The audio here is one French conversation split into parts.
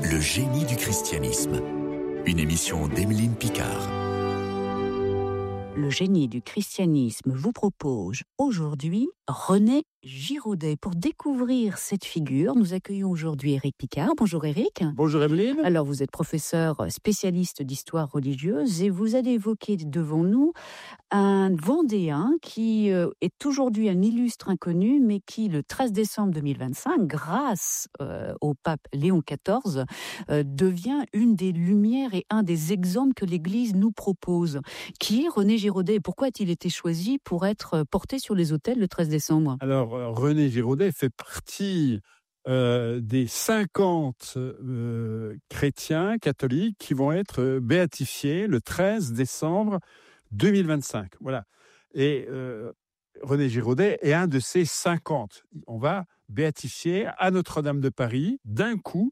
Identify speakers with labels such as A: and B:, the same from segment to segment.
A: Le génie du christianisme. Une émission d'Emeline Picard.
B: Le génie du christianisme vous propose aujourd'hui René Giraudet. Pour découvrir cette figure, nous accueillons aujourd'hui Éric Picard. Bonjour Éric.
C: Bonjour Emeline.
B: Alors vous êtes professeur spécialiste d'histoire religieuse et vous allez évoquer devant nous un Vendéen qui est aujourd'hui un illustre inconnu, mais qui le 13 décembre 2025, grâce au pape Léon XIV, devient une des lumières et un des exemples que l'Église nous propose. Qui est René Giraudet et pourquoi a-t-il été choisi pour être porté sur les autels le 13 décembre ?
C: Alors, René Giraudet fait partie des 50 chrétiens catholiques qui vont être béatifiés le 13 décembre 2025. Voilà. Et René Giraudet est un de ces 50. On va béatifier à Notre-Dame de Paris, d'un coup,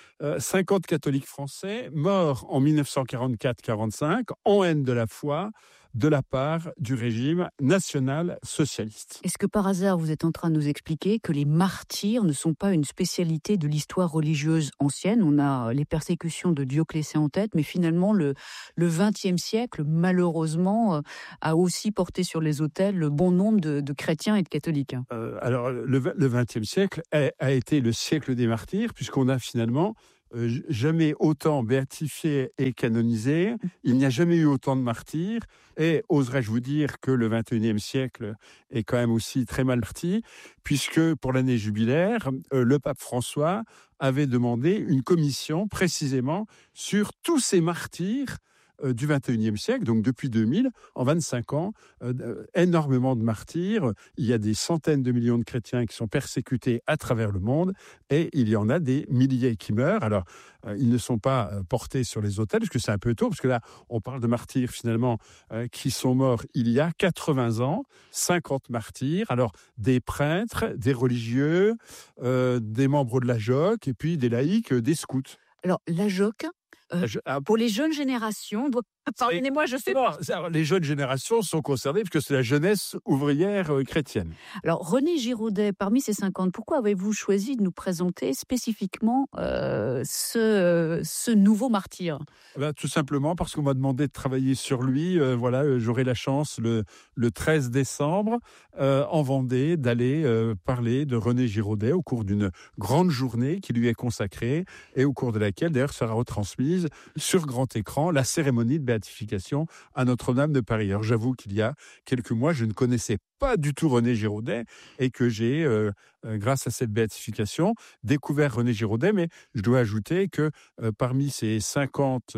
C: 50 catholiques français morts en 1944-45 en haine de la foi de la part du régime national-socialiste.
B: Est-ce que par hasard vous êtes en train de nous expliquer que les martyrs ne sont pas une spécialité de l'histoire religieuse ancienne ? On a les persécutions de Dioclétien en tête, mais finalement le XXe siècle, malheureusement, a aussi porté sur les autels le bon nombre de chrétiens et de catholiques.
C: Alors le XXe siècle a été le siècle des martyrs, puisqu'on a finalement jamais autant béatifié et canonisé. Il n'y a jamais eu autant de martyrs. Et oserais-je vous dire que le XXIe siècle est quand même aussi très mal parti, puisque pour l'année jubilaire, le pape François avait demandé une commission précisément sur tous ces martyrs du XXIe siècle, donc depuis 2000, en 25 ans, énormément de martyrs. Il y a des centaines de millions de chrétiens qui sont persécutés à travers le monde et il y en a des milliers qui meurent. Alors, ils ne sont pas portés sur les autels, parce que c'est un peu tôt, parce que là, on parle de martyrs finalement qui sont morts il y a 80 ans, 50 martyrs. Alors, des prêtres, des religieux, des membres de la JOC et puis des laïcs, des scouts.
B: Alors, la JOC, pour les jeunes générations, pardonnez-moi, je sais pas.
C: Les jeunes générations sont concernées parce que c'est la jeunesse ouvrière chrétienne.
B: Alors, René Giraudet, parmi ces 50, pourquoi avez-vous choisi de nous présenter spécifiquement ce nouveau martyr ?
C: Tout simplement parce qu'on m'a demandé de travailler sur lui. J'aurai la chance le 13 décembre en Vendée d'aller parler de René Giraudet au cours d'une grande journée qui lui est consacrée et au cours de laquelle d'ailleurs sera retransmise sur grand écran la cérémonie de béatification à Notre-Dame de Paris. Alors j'avoue qu'il y a quelques mois, je ne connaissais pas du tout René Giraudet et que j'ai, grâce à cette béatification, découvert René Giraudet. Mais je dois ajouter que parmi ces 50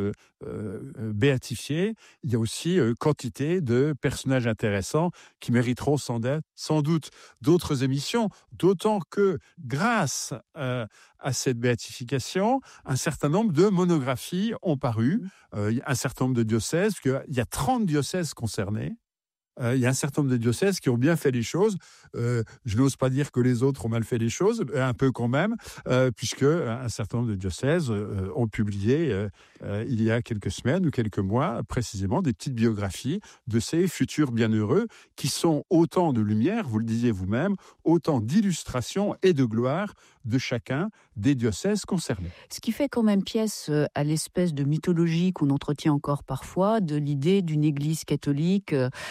C: béatifiés, il y a aussi quantité de personnages intéressants qui mériteront sans doute d'autres émissions, d'autant que grâce à cette béatification, un certain nombre de monographies ont paru, un certain nombre de diocèses, parce qu'il y a 30 diocèses concernés. Il y a un certain nombre de diocèses qui ont bien fait les choses. Je n'ose pas dire que les autres ont mal fait les choses, un peu quand même, puisque un certain nombre de diocèses ont publié il y a quelques semaines ou quelques mois, précisément, des petites biographies de ces futurs bienheureux qui sont autant de lumière, vous le disiez vous-même, autant d'illustrations et de gloire de chacun des diocèses concernés.
B: Ce qui fait quand même pièce à l'espèce de mythologie qu'on entretient encore parfois, de l'idée d'une Église catholique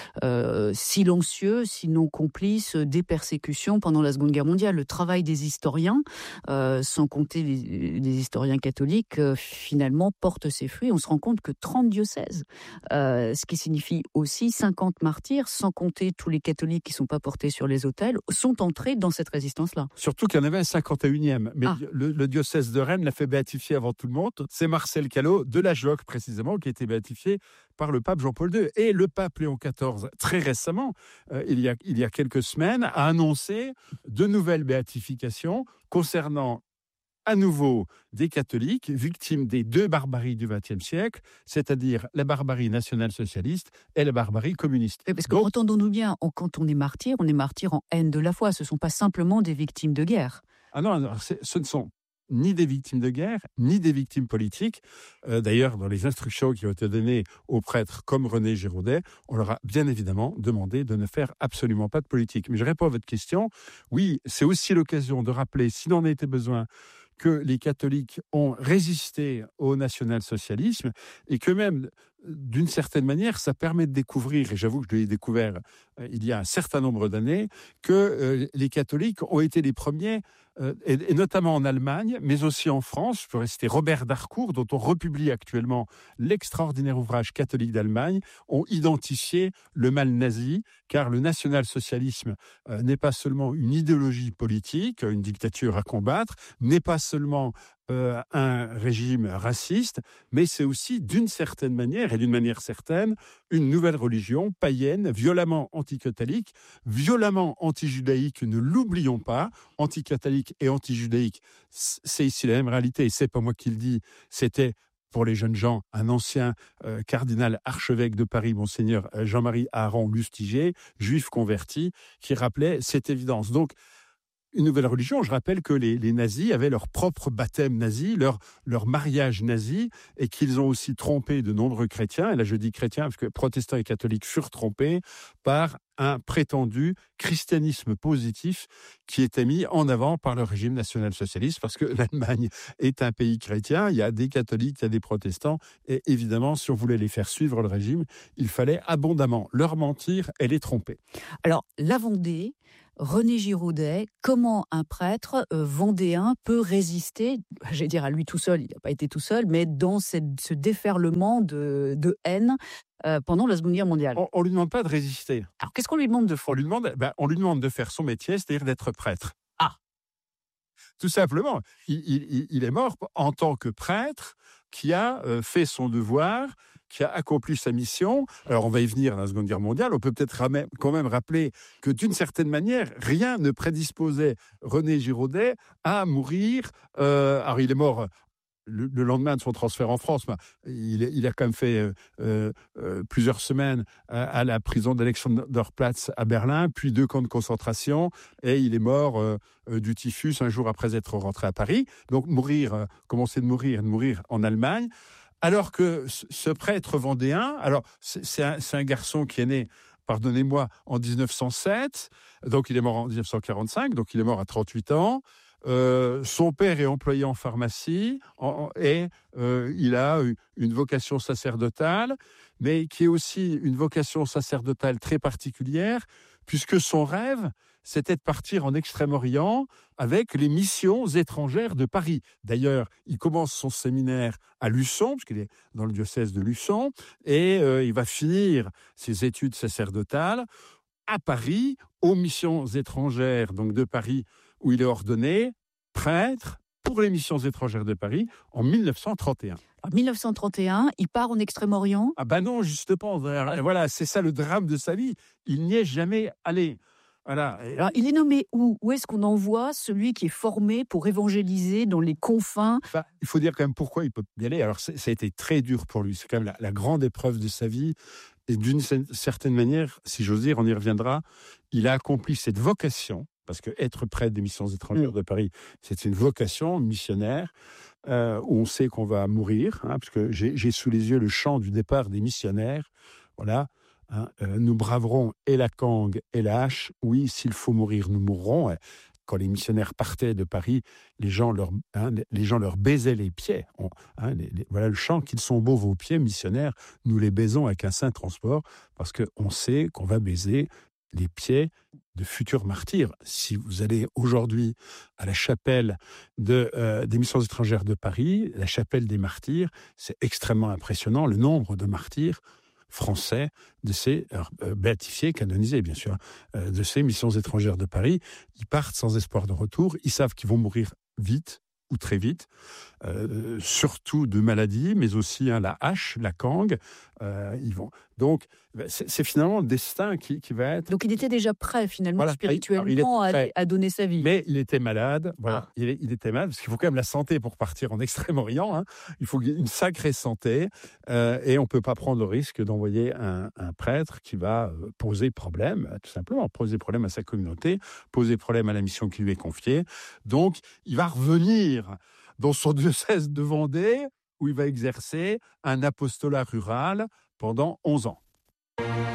B: silencieuse, sinon complice des persécutions pendant la Seconde Guerre mondiale. Le travail des historiens, sans compter les historiens catholiques, finalement porte ses fruits. On se rend compte que 30 diocèses, ce qui signifie aussi 50 martyrs, sans compter tous les catholiques qui ne sont pas portés sur les autels, sont entrés dans cette résistance-là.
C: Surtout qu'il y en avait un 51e. Mais le diocèse de Rennes l'a fait béatifier avant tout le monde. C'est Marcel Callot de la JOC, précisément, qui a été béatifié par le pape Jean-Paul II. Et le pape Léon XIV, très récemment, il y a quelques semaines, a annoncé de nouvelles béatifications concernant à nouveau des catholiques victimes des deux barbaries du XXe siècle, c'est-à-dire la barbarie nationale-socialiste et la barbarie communiste.
B: Parce que, entendons-nous bien, quand on est martyr en haine de la foi. Ce ne sont pas simplement des victimes de guerre.
C: Ah non, ce ne sont ni des victimes de guerre, ni des victimes politiques. D'ailleurs, dans les instructions qui ont été données aux prêtres comme René Giraudet, on leur a bien évidemment demandé de ne faire absolument pas de politique. Mais je réponds à votre question. Oui, c'est aussi l'occasion de rappeler, s'il en était besoin, que les catholiques ont résisté au national-socialisme et que même, d'une certaine manière, ça permet de découvrir, et j'avoue que je l'ai découvert il y a un certain nombre d'années, que les catholiques ont été les premiers, et notamment en Allemagne, mais aussi en France. Je peux rester Robert d'Harcourt, dont on republie actuellement l'extraordinaire ouvrage Catholique d'Allemagne, ont identifié le mal nazi, car le national-socialisme n'est pas seulement une idéologie politique, une dictature à combattre, n'est pas seulement un régime raciste, mais c'est aussi d'une certaine manière, et d'une manière certaine, une nouvelle religion païenne, violemment anticatholique, violemment anti-judaïque, ne l'oublions pas, anticatholique et anti-judaïque, c'est ici la même réalité, et c'est pas moi qui le dis, c'était pour les jeunes gens, un ancien cardinal archevêque de Paris, monseigneur Jean-Marie Aaron Lustiger, juif converti, qui rappelait cette évidence. Donc, une nouvelle religion. Je rappelle que les nazis avaient leur propre baptême nazi, leur mariage nazi, et qu'ils ont aussi trompé de nombreux chrétiens. Et là, je dis chrétiens parce que protestants et catholiques furent trompés par un prétendu christianisme positif qui était mis en avant par le régime national-socialiste, parce que l'Allemagne est un pays chrétien, il y a des catholiques, il y a des protestants, et évidemment, si on voulait les faire suivre le régime, il fallait abondamment leur mentir et les tromper.
B: Alors, la Vendée, René Giraudet, comment un prêtre vendéen peut résister, j'allais dire à lui tout seul, il n'a pas été tout seul, mais dans ce déferlement de haine pendant la Seconde Guerre mondiale?
C: On ne lui demande pas de résister.
B: Alors, qu'est-ce qu'on lui demande de faire?
C: On lui demande de faire son métier, c'est-à-dire d'être prêtre.
B: Ah!
C: Tout simplement. Il est mort en tant que prêtre qui a fait son devoir, qui a accompli sa mission. Alors, on va y venir dans la Seconde Guerre mondiale. On peut peut-être quand même rappeler que, d'une certaine manière, rien ne prédisposait René Giraudet à mourir. Alors, il est mort le lendemain de son transfert en France. Il a quand même fait plusieurs semaines à la prison d'Alexanderplatz à Berlin, puis 2 camps de concentration, et il est mort du typhus un jour après être rentré à Paris. Donc, commencer de mourir en Allemagne. Alors que ce prêtre vendéen, alors c'est un garçon qui est né, pardonnez-moi, en 1907, donc il est mort en 1945, donc il est mort à 38 ans. Son père est employé en pharmacie et il a une vocation sacerdotale, mais qui est aussi une vocation sacerdotale très particulière, puisque son rêve, c'était de partir en Extrême-Orient avec les missions étrangères de Paris. D'ailleurs, il commence son séminaire à Luçon, puisqu'il est dans le diocèse de Luçon, et il va finir ses études sacerdotales à Paris, aux missions étrangères donc de Paris, où il est ordonné prêtre pour les missions étrangères de Paris en 1931.
B: En 1931, il part en Extrême-Orient?
C: Ah ben non, justement. Voilà, c'est ça le drame de sa vie. Il n'y est jamais allé. Voilà.
B: Alors, il est nommé où? Où est-ce qu'on envoie celui qui est formé pour évangéliser dans les confins?
C: Enfin, il faut dire quand même pourquoi il peut y aller. Alors, ça a été très dur pour lui. C'est quand même la grande épreuve de sa vie. Et d'une certaine manière, si j'ose dire, on y reviendra, il a accompli cette vocation, parce que être prêtre des missions étrangères de Paris, c'est une vocation missionnaire, où on sait qu'on va mourir, parce que j'ai sous les yeux le chant du départ des missionnaires. Voilà. Nous braverons et la cangue et la hache. Oui, s'il faut mourir, nous mourrons. Quand les missionnaires partaient de Paris, les gens leur baisaient les pieds. Voilà le chant, qu'ils sont beaux vos pieds, missionnaires, nous les baisons avec un saint transport, parce qu'on sait qu'on va baiser les pieds de futurs martyrs. Si vous allez aujourd'hui à la chapelle des missions étrangères de Paris, la chapelle des martyrs, c'est extrêmement impressionnant, le nombre de martyrs français, de ces béatifiés, canonisés bien sûr, de ces missions étrangères de Paris. Ils partent sans espoir de retour, ils savent qu'ils vont mourir vite ou très vite, surtout de maladies, mais aussi la hache, la cangue. Ils vont. Donc, c'est finalement le destin qui va être...
B: Donc, il était déjà prêt, finalement,
C: voilà,
B: spirituellement, à donner sa vie.
C: Mais il était malade, voilà. Il était malade, parce qu'il faut quand même la santé pour partir en Extrême-Orient. Il faut une sacrée santé, et on ne peut pas prendre le risque d'envoyer un prêtre qui va poser problème, tout simplement, poser problème à sa communauté, poser problème à la mission qui lui est confiée. Donc, il va revenir dans son diocèse de Vendée, où il va exercer un apostolat rural pendant 11 ans.